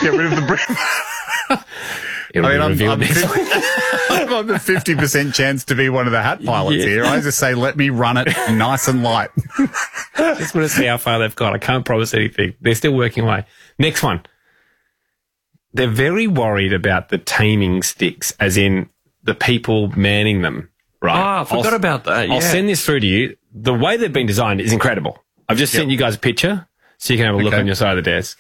Get rid of the breath. It'll be I'm revealed next week. on the 50% chance to be one of the hat pilots Yeah. here. I just say, let me run it nice and light. Just want to see how far they've got. I can't promise anything. They're still working away. Next one. They're very worried about the taming sticks, as in the people manning them, right? Ah, I forgot about that. Yeah. I'll send this through to you. The way they've been designed is incredible. I've just sent you guys a picture so you can have a look on your side of the desk.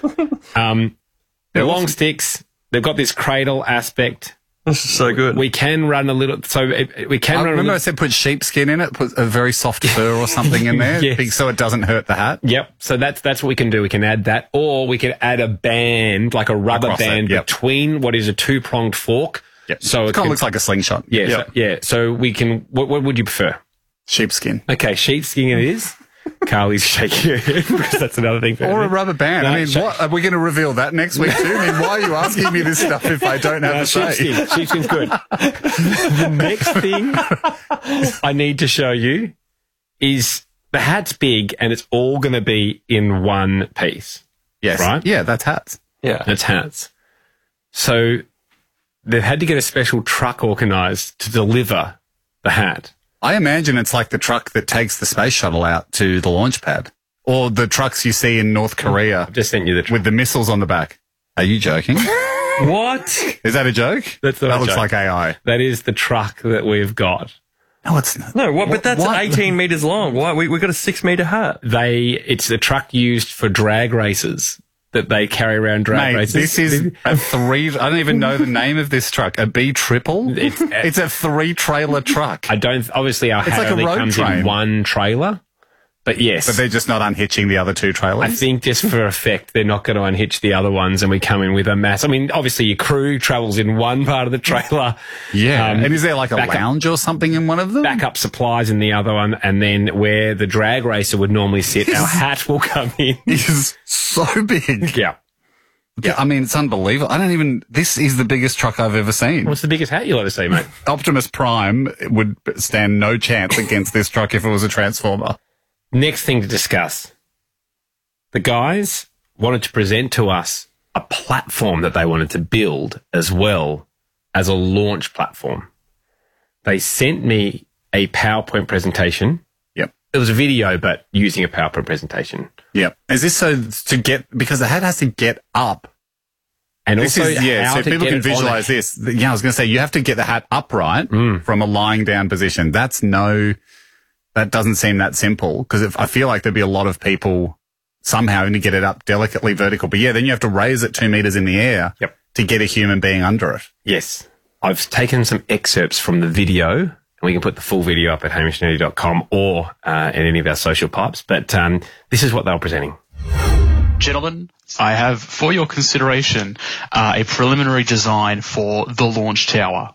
They're long sticks. They've got this cradle aspect. This is so good. We can run a little, we can run a Remember little. I said put sheepskin in it, put a very soft fur or something in there, Yes. so it doesn't hurt the hat. Yep. So that's what we can do. We can add that, or we can add a band, like a rubber Across it, band yep. between what is a two-pronged fork. Yep. So It kind of looks like a slingshot. yeah, Yep. so, yeah. So we can. What would you prefer? Sheepskin. Okay, sheepskin it is. Carly's shaking her head because that's another thing. For Or her. a rubber band. No, I mean, what, are we going to reveal that next week too? I mean, why are you asking me this stuff if I don't have a say? Sheepskin. Sheepskin's good. The next thing I need to show you is the hat's big and it's all going to be in one piece. Yes. Right? Yeah, that's hats. Yeah. It's hats. So they've had to get a special truck organised to deliver the hat. I imagine it's like the truck that takes the space shuttle out to the launch pad, or the trucks you see in North Korea I've just sent you the truck. with the missiles on the back. Are you joking? What? Is that a joke? That's not that a looks joke. like AI. That is the truck that we've got. No, it's not. No, what? But that's What? 18 meters long. Why? We got a 6-meter hat. It's a truck used for drag races that they carry around drag Mate, races. this is a three. I don't even know the name of this truck. A B triple. It's a 3-trailer truck. I don't. Obviously, our hat like a only road comes train. in one trailer. But yes, But they're just not unhitching the other 2 trailers. I think just for effect, they're not going to unhitch the other ones, and we come in with a mass. I mean, obviously, your crew travels in one part of the trailer. Yeah. And is there like a backup- lounge or something in one of them? Backup supplies in the other one, and then where the drag racer would normally sit, our hat will come in. It is so big. Yeah. Yeah, I mean, it's unbelievable. This is the biggest truck I've ever seen. What's the biggest hat you'll ever see, mate? Optimus Prime would stand no chance against this truck if it was a Transformer. Next thing to discuss. The guys wanted to present to us a platform that they wanted to build as well as a launch platform. They sent me a PowerPoint presentation. Yep. It was a video, but using a PowerPoint presentation. Yep. Is this so to get, because the hat has to get up. And This also is, yeah, how so to people get can it on visualize a- this. Yeah, I was going to say, you have to get the hat upright from a lying down position. That doesn't seem that simple, because I feel like there'd be a lot of people somehow to get it up delicately vertical. But yeah, then you have to raise it 2 meters in the air Yep. to get a human being under it. Yes. I've taken some excerpts from the video, and we can put the full video up at hamishnetty.com or in any of our social pipes. But this is what they were presenting. Gentlemen, I have for your consideration a preliminary design for the launch tower.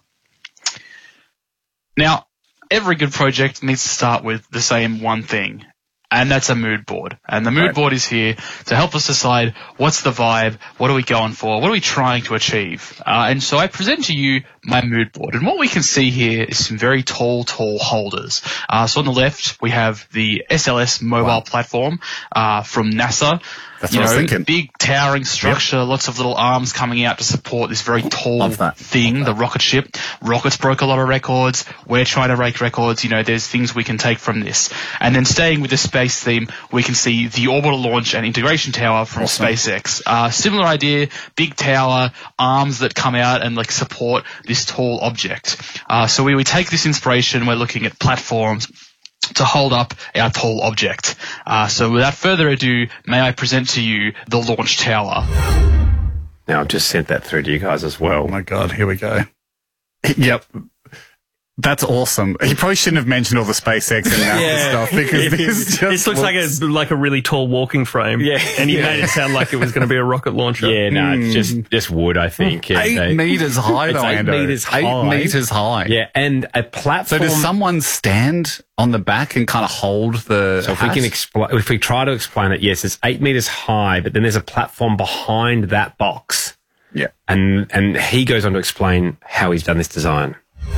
Now, every good project needs to start with the same one thing, and that's a mood board. And the mood board is here to help us decide what's the vibe, what are we going for, what are we trying to achieve. And so I present to you my mood board. And what we can see here is some very tall holders. So on the left, we have the SLS mobile platform from NASA. That's what I was thinking. Big towering structure, lots of little arms coming out to support this very tall Love that. thing, the rocket ship. Rockets broke a lot of records. We're trying to break records. There's things we can take from this. And then staying with the space theme, we can see the orbital launch and integration tower from SpaceX. Similar idea, big tower, arms that come out and support this tall object. So we take this inspiration, we're looking at platforms to hold up our tall object. So without further ado, may I present to you the launch tower. Now, I've just sent that through to you guys as well. Oh my God, here we go. Yep. That's awesome. He probably shouldn't have mentioned all the SpaceX and NASA stuff, because this just It looks like a really tall walking frame. Yeah. And he made it sound like it was going to be a rocket launcher. Yeah, no, it's just wood, I think. Yeah, 8 meters high, It's though, 8 Ando. meters 8 high. meters high. Yeah, and a So platform. does someone stand on the back and kind of hold the So if we try to explain it, yes, it's 8 meters high, but then there's a platform behind that box. Yeah. And he goes on to explain how he's done this design.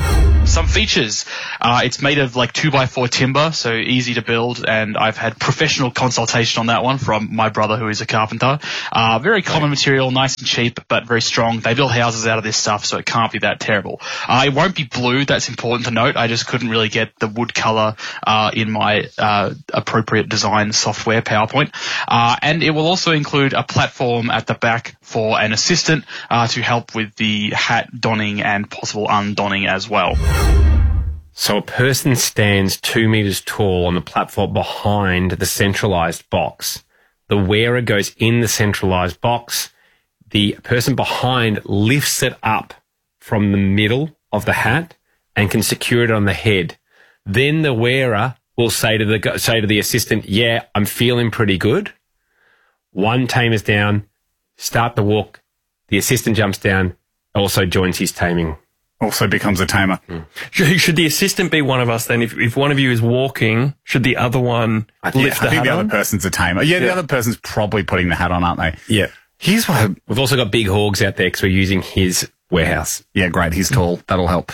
Some features. It's made of like 2x4 timber, so easy to build, and I've had professional consultation on that one from my brother, who is a carpenter. Very common material, nice and cheap, but very strong. They build houses out of this stuff, so it can't be that terrible. It won't be blue, that's important to note. I just couldn't really get the wood color in my appropriate design software, PowerPoint. And it will also include a platform at the back for an assistant to help with the hat donning and possible undonning as well. So a person stands 2 meters tall on the platform behind the centralized box. The wearer goes in the centralized box. The person behind lifts it up from the middle of the hat and can secure it on the head. Then the wearer will say to the assistant, yeah, I'm feeling pretty good. One tamer's down, start the walk. The assistant jumps down, also joins his taming. Also becomes a tamer. Should the assistant be one of us then? If one of you is walking, should the other one lift the I think hat the on? other person's a tamer. Yeah, the other person's probably putting the hat on, aren't they? Yeah. Here's what We've also got Big Hogs out there because we're using his warehouse. yeah, great. He's tall. That'll help.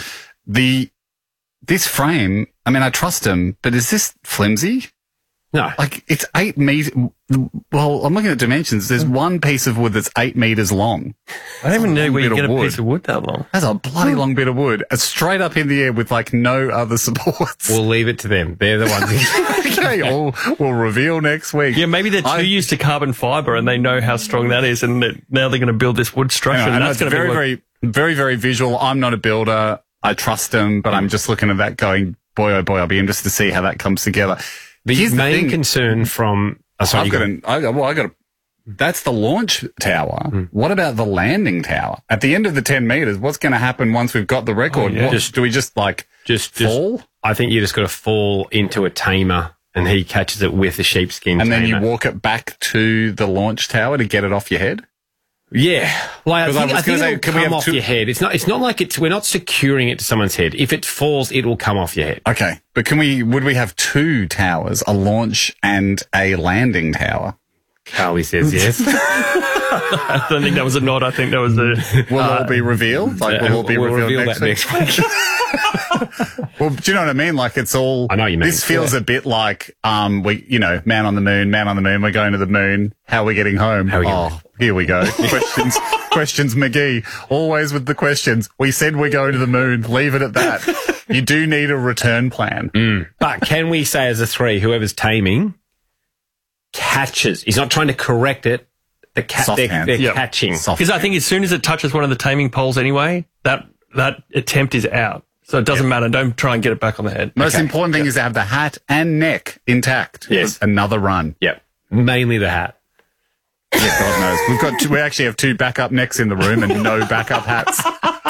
This frame, I mean, I trust him, but is this flimsy? No. Like, it's 8 meters. Well, I'm looking at dimensions. There's one piece of wood that's 8 meters long. I don't even know where you bit get of a wood. piece of wood that long. That's a bloody long bit of wood. It's straight up in the air with like no other supports. We'll leave it to them. They're the ones who... Okay, we'll reveal next week. Yeah, maybe they're too used to carbon fiber and they know how strong that is, and now they're going to build this wood structure. I and know that's it's going to be very, very, very visual. I'm not a builder. I trust them, but I'm just looking at that going, boy, oh boy, I'll be interested to see how that comes together. The Here's main thing. concern from... Oh, sorry, that's the launch tower. What about the landing tower? At the end of the 10 meters, what's going to happen once we've got the record? Oh, yeah. Do we just fall? I think you just got to fall into a tamer and he catches it with a sheepskin And then you tamer. walk it back to the launch tower to get it off your head? Yeah. Like, 'Cause I I think, was gonna say, it'll can we come have off two- your head. It's not like we're not securing it to someone's head. If it falls, it will come off your head. Okay. But would we have 2 towers, a launch and a landing tower? Carly says yes. I don't think that was a nod. I think that was a... Will all be revealed? Like, will all be we'll revealed reveal next that week? next week. Well, do you know what I mean? Like, it's all... I know what you mean. This feels a bit like, man on the moon, we're going to the moon. How are we getting home? Here we go. Questions, McGee. Always with the questions. We said we're going to the moon. Leave it at that. You do need a return plan. But can we say as a 3, whoever's taming catches? He's not trying to correct it. They're catching. Soft Because I think as soon as it touches one of the taming poles anyway, that attempt is out. So it doesn't matter. Don't try and get it back on the head. Most important thing is to have the hat and neck intact. Yes. Another run. Yep. Mainly the hat. Yeah, God knows. We actually have 2 backup necks in the room and no backup hats.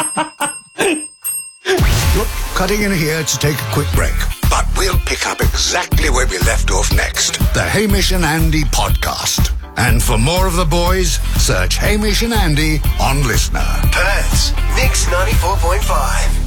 Look, cutting in here to take a quick break. But we'll pick up exactly where we left off next. The Hamish and Andy podcast. And for more of the boys, search Hamish and Andy on Listener. Perth's Mix 94.5.